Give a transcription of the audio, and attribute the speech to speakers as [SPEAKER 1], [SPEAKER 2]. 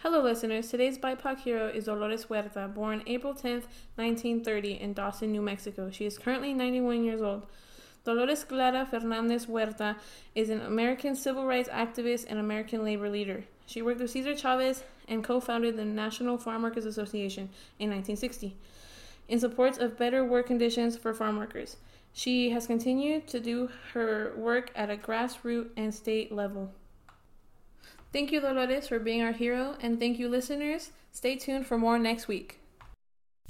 [SPEAKER 1] Hello, listeners. Today's BIPOC hero is Dolores Huerta, born April 10th, 1930, in Dawson, New Mexico. She is currently 91 years old. Dolores Clara Fernandez Huerta is an American civil rights activist and American labor leader. She worked with Cesar Chavez and co-founded the National Farm Workers Association in 1960 in support of better work conditions for farm workers. She has continued to do her work at a grassroots and state level. Thank you, Dolores, for being our hero, and thank you, listeners. Stay tuned for more next week.